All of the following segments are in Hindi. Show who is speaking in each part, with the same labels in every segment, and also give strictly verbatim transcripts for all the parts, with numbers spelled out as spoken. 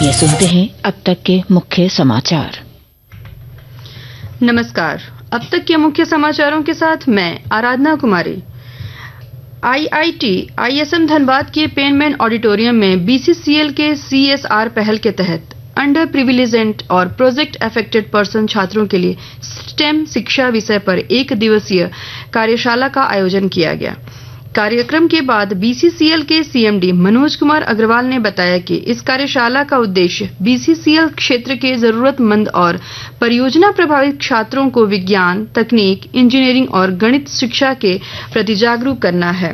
Speaker 1: ये सुनते हैं अब तक के मुख्य समाचार।
Speaker 2: नमस्कार, अब तक के मुख्य समाचारों के साथ मैं आराधना कुमारी। आईआईटी आईएसएम धनबाद के पेनमैन ऑडिटोरियम में बीसीसीएल के सीएसआर पहल के तहत अंडर प्रिविलेजेंट और प्रोजेक्ट अफेक्टेड पर्सन छात्रों के लिए स्टेम शिक्षा विषय पर एक दिवसीय कार्यशाला का आयोजन किया गया। कार्यक्रम के बाद बीसीसीएल के सीएमडी मनोज कुमार अग्रवाल ने बताया कि इस कार्यशाला का उद्देश्य बीसीसीएल क्षेत्र के जरूरतमंद और परियोजना प्रभावित छात्रों को विज्ञान, तकनीक, इंजीनियरिंग और गणित शिक्षा के प्रति जागरूक करना है।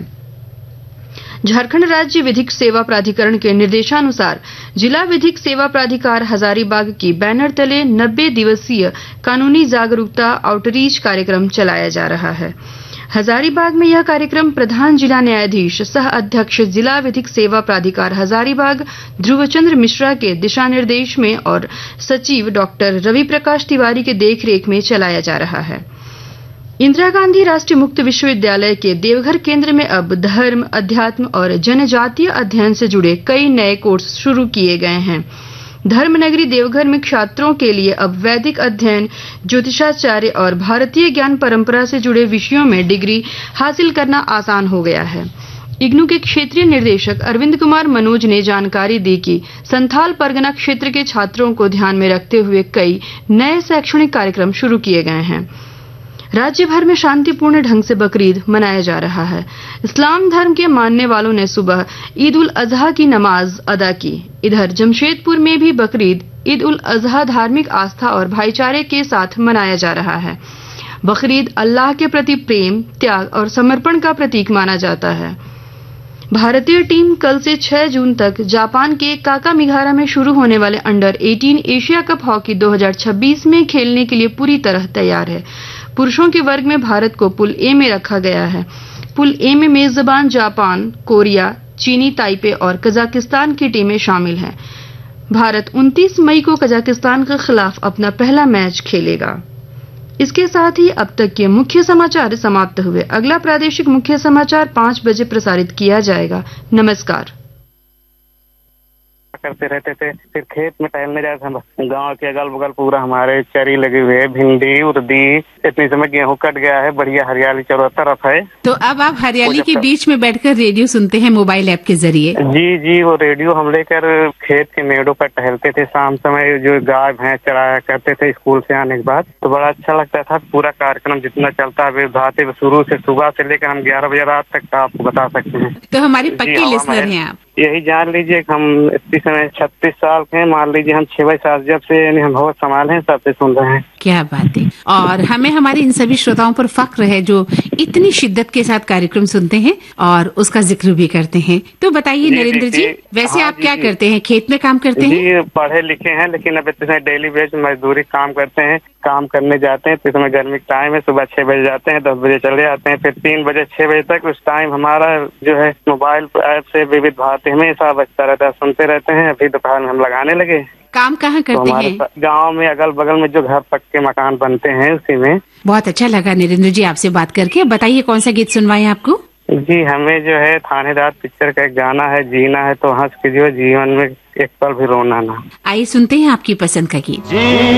Speaker 2: झारखंड राज्य विधिक सेवा प्राधिकरण के निर्देशानुसार जिला विधिक सेवा प्राधिकार हजारीबाग की बैनर तले नब्बे दिवसीय कानूनी जागरूकता आउटरीच कार्यक्रम चलाया जा रहा है। हजारीबाग में यह कार्यक्रम प्रधान जिला न्यायाधीश सह अध्यक्ष जिला विधिक सेवा प्राधिकार हजारीबाग ध्रुवचंद्र मिश्रा के दिशा निर्देश में और सचिव डॉक्टर रवि प्रकाश तिवारी के देखरेख में चलाया जा रहा है। इंदिरा गांधी राष्ट्रीय मुक्त विश्वविद्यालय के देवघर केंद्र में अब धर्म, अध्यात्म और जनजातीय अध्ययन से जुड़े कई नए कोर्स शुरू किए गए हैं। धर्मनगरी देवघर में छात्रों के लिए अब वैदिक अध्ययन, ज्योतिषाचार्य और भारतीय ज्ञान परंपरा से जुड़े विषयों में डिग्री हासिल करना आसान हो गया है। इग्नू के क्षेत्रीय निर्देशक अरविंद कुमार मनोज ने जानकारी दी कि संथाल परगना क्षेत्र के छात्रों को ध्यान में रखते हुए कई नए शैक्षणिक कार्यक्रम शुरू किए गए हैं। राज्य भर में शांतिपूर्ण ढंग से बकरीद मनाया जा रहा है। इस्लाम धर्म के मानने वालों ने सुबह ईद उल अजहा की नमाज अदा की। इधर जमशेदपुर में भी बकरीद ईद उल अजहा धार्मिक आस्था और भाईचारे के साथ मनाया जा रहा है। बकरीद अल्लाह के प्रति प्रेम, त्याग और समर्पण का प्रतीक माना जाता है। भारतीय टीम कल से छह जून तक जापान के काकामिगारा में शुरू होने वाले अंडर अठारह एशिया कप हॉकी दो हज़ार छब्बीस में खेलने के लिए पूरी तरह तैयार है। पुरुषों के वर्ग में भारत को पुल ए में रखा गया है। पुल ए में मेजबान जापान, कोरिया, चीनी ताइपे और कजाकिस्तान की टीमें शामिल हैं। भारत उनतीस मई को कजाकिस्तान के खिलाफ अपना पहला मैच खेलेगा। इसके साथ ही अब तक के मुख्य समाचार समाप्त हुए। अगला प्रादेशिक मुख्य समाचार पाँच बजे प्रसारित किया जाएगा। नमस्कार।
Speaker 3: करते रहते थे, फिर खेत में टहलने जाते थे। गांव के अगल बगल पूरा हमारे चरी लगी हुई है, भिंडी, उर्दी। इतने समय गेहूं कट गया है, बढ़िया हरियाली चारों तरफ है।
Speaker 4: तो अब आप हरियाली के बीच में बैठकर रेडियो सुनते हैं मोबाइल ऐप के जरिए?
Speaker 3: जी जी, वो रेडियो हम लेकर खेत के मेड़ों पर टहलते थे। शाम समय जो गाय भैंस चराया करते थे स्कूल से आने के बाद, तो बड़ा अच्छा लगता था। पूरा कार्यक्रम जितना चलता है भाते शुरू से सुबह से लेकर हम ग्यारह बजे रात तक का आपको बता सकते हैं।
Speaker 4: तो हमारे पक्के लिसनर हैं आप।
Speaker 3: यही जान लीजिए हम इस समय छत्तीस साल के हैं। मान लीजिए हम छह बजे सात जब से यानी हम बहुत संभाल हैं, सबसे सुन रहे हैं।
Speaker 4: क्या बात है। और हमें हमारे इन सभी श्रोताओं पर फक्र है जो इतनी शिद्दत के साथ कार्यक्रम सुनते हैं और उसका जिक्र भी करते हैं। तो बताइए नरेंद्र जी, वैसे आप क्या करते हैं? खेत में काम करते हैं?
Speaker 3: जी, पढ़े लिखे हैं, लेकिन अब इतने डेली बेस मजदूरी काम करते हैं। काम करने जाते हैं तो समय गर्मी का टाइम है, सुबह छह बजे जाते हैं, दस बजे चले आते हैं, फिर तीन बजे छह बजे तक उस टाइम हमारा जो है मोबाइल ऐप से विविध भारती हमेशा बजता रहता है, सुनते रहते हैं। अभी दोपहर में हम लगाने लगे।
Speaker 4: काम कहाँ करते
Speaker 3: तो
Speaker 4: हैं?
Speaker 3: गांव में अगल बगल में जो घर पक्के मकान बनते हैं उसी में।
Speaker 4: बहुत अच्छा लगा नरेंद्र जी आपसे बात करके। बताइए कौन सा गीत सुनवाएं आपको?
Speaker 3: जी, हमें जो है थानेदार पिक्चर का एक गाना है, जीना है तो हंस के जो जीवन में एक पल भी रोना ना।
Speaker 4: आइए सुनते हैं आपकी पसंद का गीत।